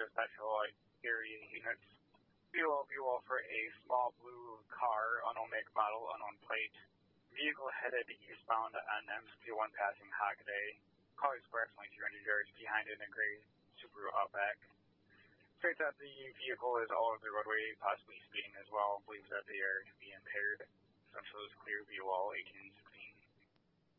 special area units. Fuel for a small blue car, unknown make model, unknown plate. Vehicle headed eastbound on M61 passing Hockaday. Car is approximately 200 yards behind in a gray Subaru Outback. States that the vehicle is all over the roadway, possibly speeding as well. Believes that they are to be impaired. Essentially, is clear view all 1860.